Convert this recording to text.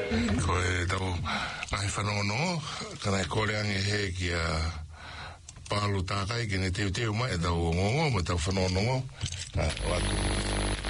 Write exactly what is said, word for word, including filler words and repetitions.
Ko e tau ngai whanongo, kana e kore ange he ki a palu tākai ki ne teu teu mai, e tau ngongo, ma tau whanongo, watu.